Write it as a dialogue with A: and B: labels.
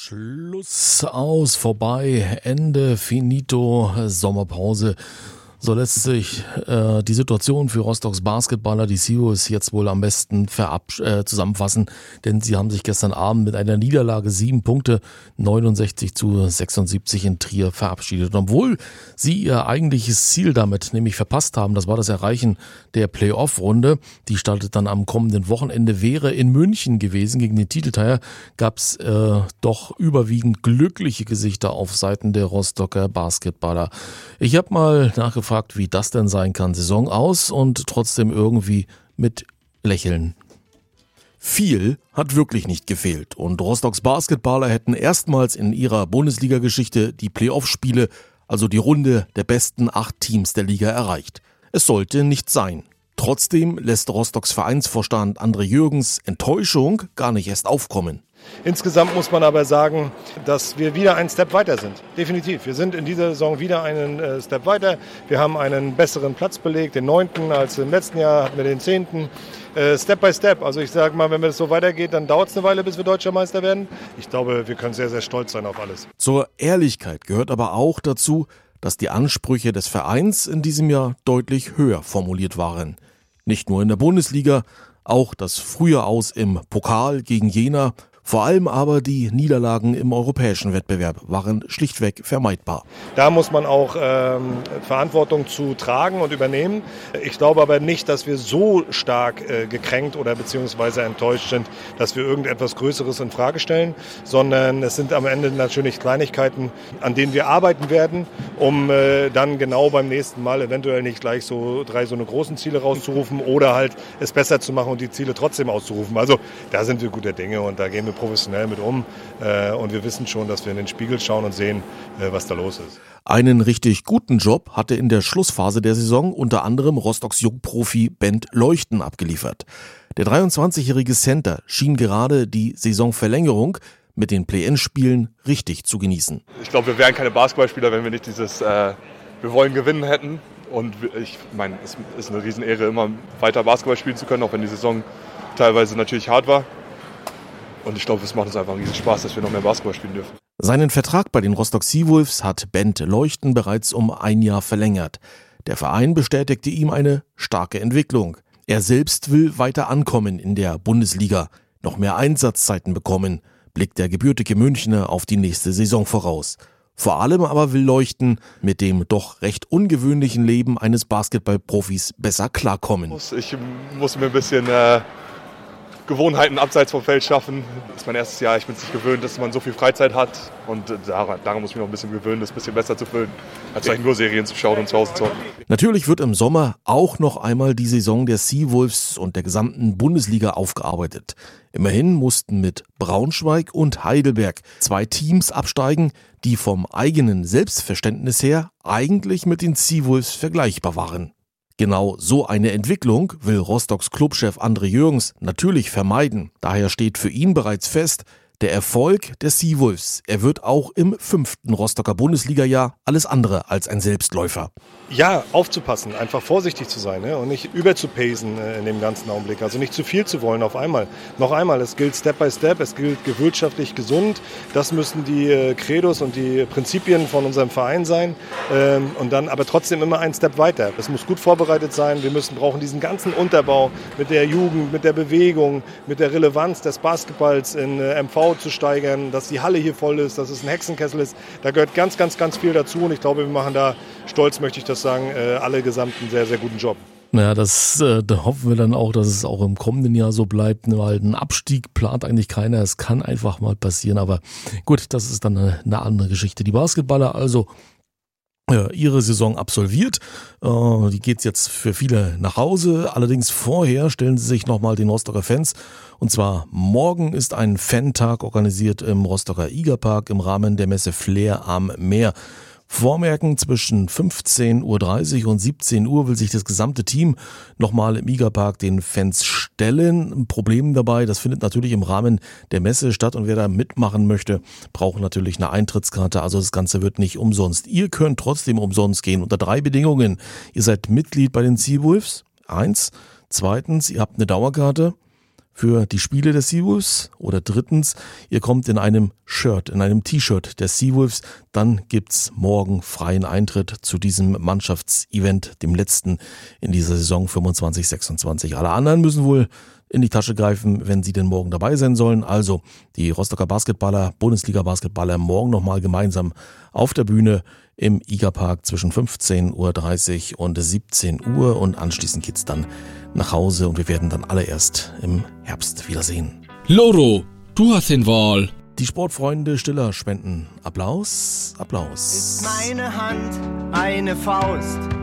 A: Schluss, aus, vorbei, Ende, finito, Sommerpause. So lässt sich die Situation für Rostocks Basketballer, die Seawolves, jetzt wohl am besten zusammenfassen, denn sie haben sich gestern Abend mit einer Niederlage 7 Punkte, 69-76 in Trier verabschiedet. Und obwohl sie ihr eigentliches Ziel damit nämlich verpasst haben, das war das Erreichen der Playoff-Runde, die startet dann am kommenden Wochenende, wäre in München gewesen gegen den Titelteiler, gab es doch überwiegend glückliche Gesichter auf Seiten der Rostocker Basketballer. Ich habe mal nachgefragt, wie das denn sein kann. Saison aus und trotzdem irgendwie mit Lächeln. Viel hat wirklich nicht gefehlt und Rostocks Basketballer hätten erstmals in ihrer Bundesliga-Geschichte die Playoff-Spiele, also die Runde der besten 8 Teams der Liga, erreicht. Es sollte nicht sein. Trotzdem lässt Rostocks Vereinsvorstand André Jürgens Enttäuschung gar nicht erst aufkommen.
B: Insgesamt muss man aber sagen, dass wir wieder einen Step weiter sind. Definitiv. Wir sind in dieser Saison wieder einen Step weiter. Wir haben einen besseren Platz belegt, den 9. als im letzten Jahr, hatten wir den 10. Step by Step. Also ich sage mal, wenn es so weitergeht, dann dauert es eine Weile, bis wir Deutscher Meister werden. Ich glaube, wir können sehr, sehr stolz sein auf alles.
A: Zur Ehrlichkeit gehört aber auch dazu, dass die Ansprüche des Vereins in diesem Jahr deutlich höher formuliert waren. Nicht nur in der Bundesliga, auch das frühe Aus im Pokal gegen Jena. Vor allem aber die Niederlagen im europäischen Wettbewerb waren schlichtweg vermeidbar.
B: Da muss man auch Verantwortung zu tragen und übernehmen. Ich glaube aber nicht, dass wir so stark gekränkt oder beziehungsweise enttäuscht sind, dass wir irgendetwas Größeres in Frage stellen, sondern es sind am Ende natürlich Kleinigkeiten, an denen wir arbeiten werden, um dann genau beim nächsten Mal eventuell nicht gleich so eine großen Ziele rauszurufen oder halt es besser zu machen und die Ziele trotzdem auszurufen. Also da sind wir guter Dinge und da gehen wir professionell mit um und wir wissen schon, dass wir in den Spiegel schauen und sehen, was da los ist.
A: Einen richtig guten Job hatte in der Schlussphase der Saison unter anderem Rostocks Jungprofi Bent Leuchten abgeliefert. Der 23-jährige Center schien gerade die Saisonverlängerung mit den Play-In-Spielen richtig zu genießen.
C: Ich glaube, wir wären keine Basketballspieler, wenn wir nicht dieses wir wollen gewinnen hätten. Und ich meine, es ist eine Riesenehre, immer weiter Basketball spielen zu können, auch wenn die Saison teilweise natürlich hart war. Und ich glaube, es macht uns einfach einen riesen Spaß, dass wir noch mehr Basketball spielen dürfen.
A: Seinen Vertrag bei den Rostock Seawolves hat Bent Leuchten bereits um 1 Jahr verlängert. Der Verein bestätigte ihm eine starke Entwicklung. Er selbst will weiter ankommen in der Bundesliga, noch mehr Einsatzzeiten bekommen, blickt der gebürtige Münchner auf die nächste Saison voraus. Vor allem aber will Leuchten mit dem doch recht ungewöhnlichen Leben eines Basketballprofis besser klarkommen.
C: Ich muss mir ein bisschen Gewohnheiten abseits vom Feld schaffen. Das ist mein erstes Jahr, ich bin es nicht gewöhnt, dass man so viel Freizeit hat und daran muss ich mich noch ein bisschen gewöhnen, das ein bisschen besser zu füllen, als vielleicht nur Serien zu schauen und zu Hause zu hocken.
A: Natürlich wird im Sommer auch noch einmal die Saison der Seawolves und der gesamten Bundesliga aufgearbeitet. Immerhin mussten mit Braunschweig und Heidelberg 2 Teams absteigen, die vom eigenen Selbstverständnis her eigentlich mit den Seawolves vergleichbar waren. Genau so eine Entwicklung will Rostocks Clubchef André Jürgens natürlich vermeiden. Daher steht für ihn bereits fest, der Erfolg der Seawolves, er wird auch im 5. Rostocker Bundesliga-Jahr alles andere als ein Selbstläufer.
B: Ja, aufzupassen, einfach vorsichtig zu sein, und nicht überzupacen in dem ganzen Augenblick. Also nicht zu viel zu wollen auf einmal. Noch einmal, es gilt Step by Step, es gilt wirtschaftlich gesund. Das müssen die Credos und die Prinzipien von unserem Verein sein. Und dann aber trotzdem immer einen Step weiter. Es muss gut vorbereitet sein. Wir brauchen diesen ganzen Unterbau mit der Jugend, mit der Bewegung, mit der Relevanz des Basketballs in MV zu steigern, dass die Halle hier voll ist, dass es ein Hexenkessel ist. Da gehört ganz, ganz, ganz viel dazu und ich glaube, wir machen da, stolz möchte ich das sagen, alle gesamt einen sehr, sehr guten Job.
A: Naja, da hoffen wir dann auch, dass es auch im kommenden Jahr so bleibt, weil einen Abstieg plant eigentlich keiner. Es kann einfach mal passieren, aber gut, das ist dann eine andere Geschichte. Die Basketballer also ihre Saison absolviert. Die geht's jetzt für viele nach Hause. Allerdings vorher stellen sie sich nochmal den Rostocker Fans. Und zwar morgen ist ein Fan-Tag organisiert im Rostocker Igerpark im Rahmen der Messe Flair am Meer. Vormerken, zwischen 15.30 Uhr und 17 Uhr will sich das gesamte Team nochmal im Igerpark den Fans stellen. Ein Problem dabei, das findet natürlich im Rahmen der Messe statt und wer da mitmachen möchte, braucht natürlich eine Eintrittskarte. Also das Ganze wird nicht umsonst. Ihr könnt trotzdem umsonst gehen unter 3 Bedingungen. Ihr seid Mitglied bei den Seawolves, 1. Zweitens, ihr habt eine Dauerkarte. für die Spiele der Seawolves. Oder drittens, ihr kommt in einem Shirt, in einem T-Shirt der Seawolves, dann gibt's morgen freien Eintritt zu diesem Mannschaftsevent, dem letzten in dieser Saison 25/26. Alle anderen müssen wohl in die Tasche greifen, wenn sie denn morgen dabei sein sollen. Also die Rostocker Basketballer, Bundesliga-Basketballer morgen nochmal gemeinsam auf der Bühne im IGA-Park zwischen 15:30 und 17 Uhr und anschließend geht's dann nach Hause und wir werden dann alle erst im Herbst wiedersehen.
D: Loro, du hast den Wahl.
A: Die Sportfreunde Stiller spenden Applaus, Applaus.
E: Ist meine Hand eine Faust?